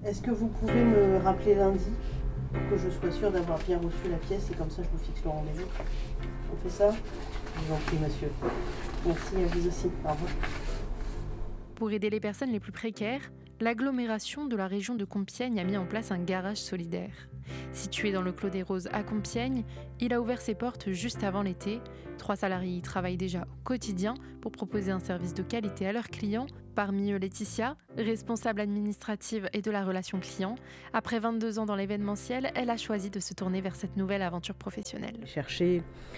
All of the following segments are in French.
Est-ce que vous pouvez me rappeler lundi pour que je sois sûre d'avoir bien reçu la pièce et comme ça je vous fixe le rendez-vous? On fait ça? Je vous en prie, monsieur. Merci à vous aussi. Au revoir. Pour aider les personnes les plus précaires, l'agglomération de la région de Compiègne a mis en place un garage solidaire. Situé dans le Clos des Roses à Compiègne, il a ouvert ses portes juste avant l'été. 3 salariés y travaillent déjà au quotidien pour proposer un service de qualité à leurs clients. Parmi eux, Laetitia, responsable administrative et de la relation client. Après 22 ans dans l'événementiel, elle a choisi de se tourner vers cette nouvelle aventure professionnelle. Chercher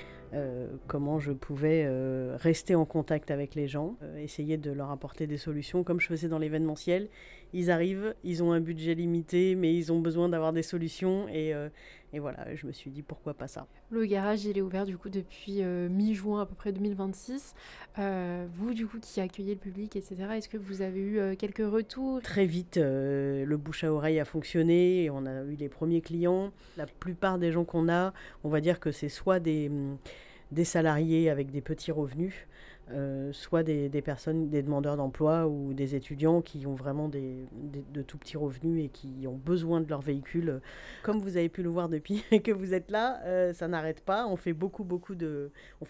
comment je pouvais rester en contact avec les gens, essayer de leur apporter des solutions comme je faisais dans l'événementiel. Ils arrivent, ils ont un budget limité, mais ils ont besoin d'avoir des solutions et voilà, je me suis dit pourquoi pas ça. Le garage, il est ouvert du coup depuis mi-juin à peu près 2026. Vous du coup qui accueillez le public, etc., est-ce que vous avez eu quelques retours? Très vite, le bouche à oreille a fonctionné et on a eu les premiers clients. La plupart des gens qu'on a, on va dire que c'est soit des salariés avec des petits revenus, soit des personnes, des demandeurs d'emploi ou des étudiants qui ont vraiment de tout petits revenus et qui ont besoin de leur véhicule. Comme vous avez pu le voir depuis que vous êtes là, ça n'arrête pas. On fait beaucoup de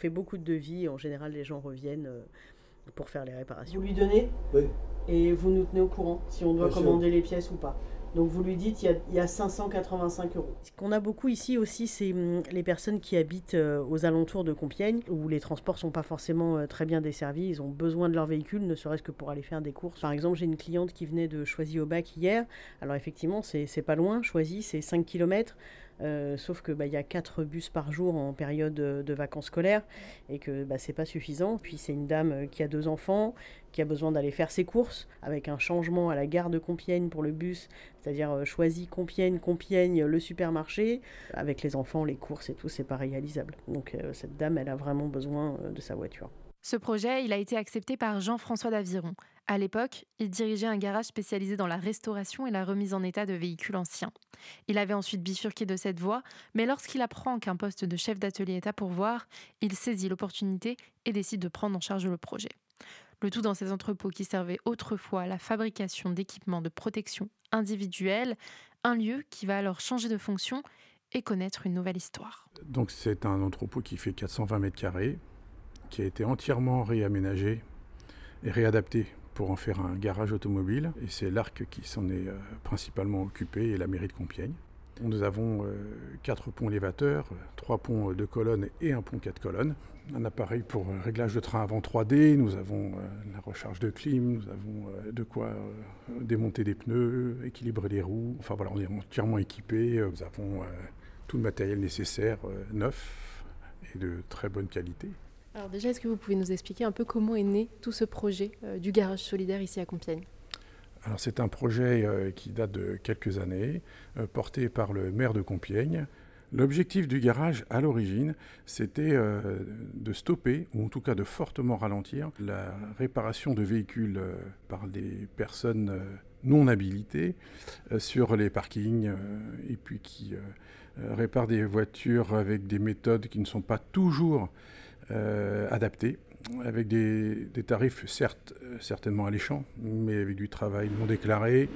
devis et en général les gens reviennent pour faire les réparations. Vous lui donnez? Oui. Et vous nous tenez au courant si on doit Bien sûr. commander les pièces ou pas. Donc vous lui dites il y a 585 €. Ce qu'on a beaucoup ici aussi, c'est les personnes qui habitent aux alentours de Compiègne, où les transports sont pas forcément très bien desservis. Ils ont besoin de leur véhicule, ne serait-ce que pour aller faire des courses. Par exemple, j'ai une cliente qui venait de Choisy-au-Bac hier. Alors effectivement, c'est pas loin. Choisy, c'est 5 km. Sauf que y a 4 bus par jour en période de vacances scolaires et que c'est pas suffisant. Puis c'est une dame qui a 2 enfants, qui a besoin d'aller faire ses courses avec un changement à la gare de Compiègne pour le bus, c'est-à-dire Choisy, Compiègne, Compiègne, le supermarché. Avec les enfants, les courses et tout, c'est pas réalisable. Donc cette dame, elle a vraiment besoin de sa voiture. Ce projet, il a été accepté par Jean-François d'Aviron. À l'époque, il dirigeait un garage spécialisé dans la restauration et la remise en état de véhicules anciens. Il avait ensuite bifurqué de cette voie, mais lorsqu'il apprend qu'un poste de chef d'atelier est à pourvoir, il saisit l'opportunité et décide de prendre en charge le projet. Le tout dans ces entrepôts qui servaient autrefois à la fabrication d'équipements de protection individuelle, un lieu qui va alors changer de fonction et connaître une nouvelle histoire. Donc c'est un entrepôt qui fait 420 mètres carrés, qui a été entièrement réaménagé et réadapté pour en faire un garage automobile. Et c'est l'Arc qui s'en est principalement occupé et la mairie de Compiègne. Nous avons 4 ponts élévateurs, 3 ponts de colonnes et un pont 4 colonnes. Un appareil pour réglage de train avant 3D, nous avons la recharge de clim, nous avons de quoi démonter des pneus, équilibrer les roues. Enfin voilà, on est entièrement équipé. Nous avons tout le matériel nécessaire neuf et de très bonne qualité. Alors déjà, est-ce que vous pouvez nous expliquer un peu comment est né tout ce projet du garage solidaire ici à Compiègne ? Alors c'est un projet qui date de quelques années, porté par le maire de Compiègne. L'objectif du garage, à l'origine, c'était de stopper, ou en tout cas de fortement ralentir, la réparation de véhicules par des personnes non habilitées sur les parkings, et puis qui réparent des voitures avec des méthodes qui ne sont pas toujours adaptées, avec des tarifs certes certainement alléchants, mais avec du travail non déclaré,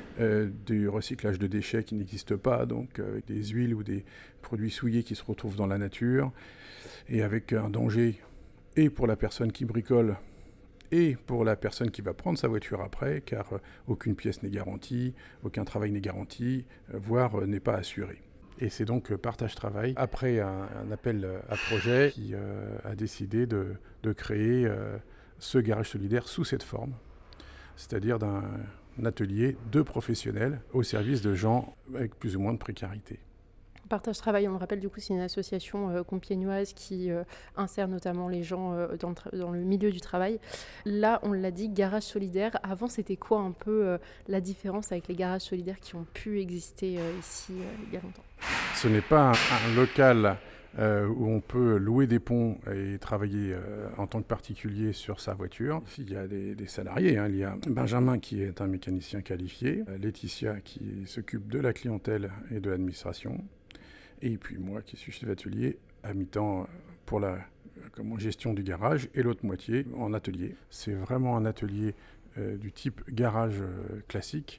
du recyclage de déchets qui n'existe pas, donc avec des huiles ou des produits souillés qui se retrouvent dans la nature, et avec un danger et pour la personne qui bricole et pour la personne qui va prendre sa voiture après, car aucune pièce n'est garantie, aucun travail n'est garanti, voire n'est pas assuré. Et c'est donc Partage-Travail, après un appel à projet, qui a décidé de créer ce garage solidaire sous cette forme, c'est-à-dire d'un atelier de professionnels au service de gens avec plus ou moins de précarité. Partage-Travail, on le rappelle, du coup, c'est une association compiègnoise qui insère notamment les gens dans le milieu du travail. Là, on l'a dit, garage solidaire. Avant, c'était quoi un peu la différence avec les garages solidaires qui ont pu exister ici il y a longtemps ? Ce n'est pas un local où on peut louer des ponts et travailler en tant que particulier sur sa voiture. Il y a des salariés, il y a Benjamin qui est un mécanicien qualifié, Laetitia qui s'occupe de la clientèle et de l'administration, et puis moi qui suis chef d'atelier à mi-temps pour la gestion du garage et l'autre moitié en atelier. C'est vraiment un atelier du type garage classique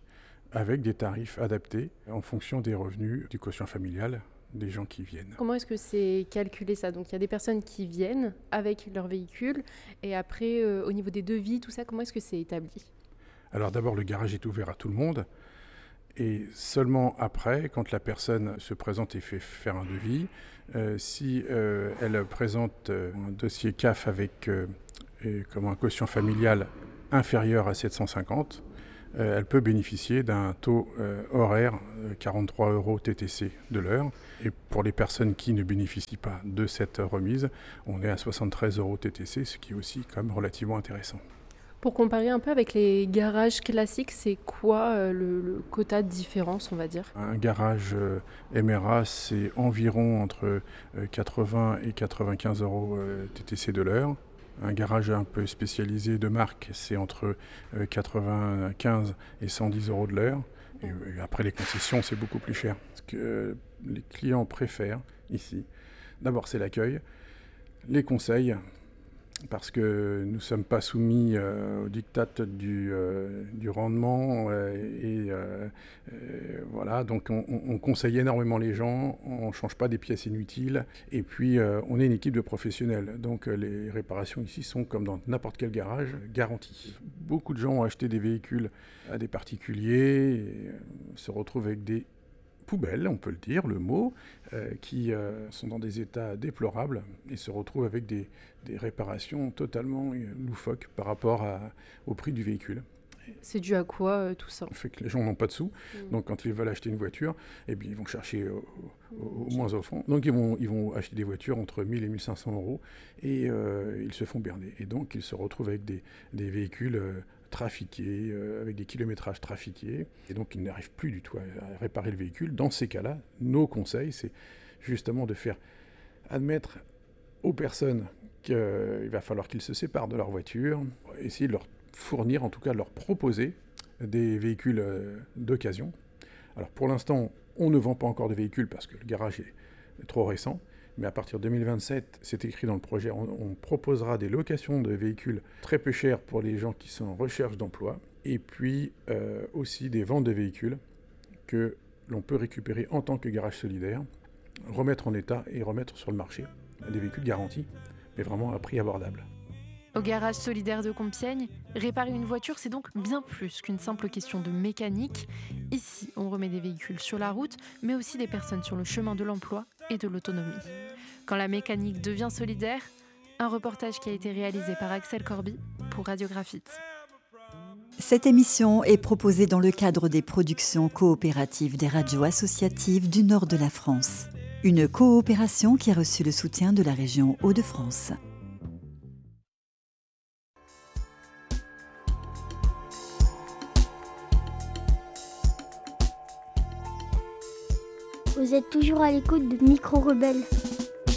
avec des tarifs adaptés en fonction des revenus du quotient familial des gens qui viennent. Comment est-ce que c'est calculé ça? Donc il y a des personnes qui viennent avec leur véhicule et après au niveau des devis, tout ça, comment est-ce que c'est établi? Alors d'abord, le garage est ouvert à tout le monde et seulement après, quand la personne se présente et fait faire un devis, si elle présente un dossier CAF avec comme un quotient familial inférieur à 750, elle peut bénéficier d'un taux horaire 43 € TTC de l'heure. Et pour les personnes qui ne bénéficient pas de cette remise, on est à 73 € TTC, ce qui est aussi quand même relativement intéressant. Pour comparer un peu avec les garages classiques, c'est quoi le quota de différence, on va dire? Un garage MRA, c'est environ entre 80 et 95 € TTC de l'heure. Un garage un peu spécialisé de marque, c'est entre 95 et 110 € de l'heure. Et après les concessions, c'est beaucoup plus cher. Ce que les clients préfèrent ici, d'abord c'est l'accueil, les conseils, parce que nous ne sommes pas soumis au diktat du rendement voilà, donc on conseille énormément les gens, on ne change pas des pièces inutiles et puis on est une équipe de professionnels, donc les réparations ici sont comme dans n'importe quel garage, garanties. Beaucoup de gens ont acheté des véhicules à des particuliers et se retrouvent avec des poubelles, on peut le dire, le mot, qui sont dans des états déplorables et se retrouvent avec des réparations totalement loufoques par rapport au prix du véhicule. C'est dû à quoi tout ça? Le fait que les gens n'ont pas de sous, donc quand ils veulent acheter une voiture, eh bien, ils vont chercher au moins offrant. Donc ils vont acheter des voitures entre 1000 et 1500 € et ils se font berner. Et donc ils se retrouvent avec des véhicules trafiqués, avec des kilométrages trafiqués, et donc ils n'arrivent plus du tout à réparer le véhicule. Dans ces cas-là, nos conseils, c'est justement de faire admettre aux personnes qu'il va falloir qu'ils se séparent de leur voiture, essayer de leur fournir, en tout cas de leur proposer des véhicules d'occasion. Alors pour l'instant, on ne vend pas encore de véhicules parce que le garage est trop récent. Mais à partir de 2027, c'est écrit dans le projet, on proposera des locations de véhicules très peu chers pour les gens qui sont en recherche d'emploi, et puis aussi des ventes de véhicules que l'on peut récupérer en tant que garage solidaire, remettre en état et remettre sur le marché. Des véhicules garantis, mais vraiment à prix abordable. Au garage solidaire de Compiègne, réparer une voiture, c'est donc bien plus qu'une simple question de mécanique. Ici, on remet des véhicules sur la route, mais aussi des personnes sur le chemin de l'emploi et de l'autonomie. Quand la mécanique devient solidaire, un reportage qui a été réalisé par Axel Corby pour Radio Graphite. Cette émission est proposée dans le cadre des productions coopératives des radios associatives du nord de la France. Une coopération qui a reçu le soutien de la région Hauts-de-France. Vous êtes toujours à l'écoute de Micro Rebelle.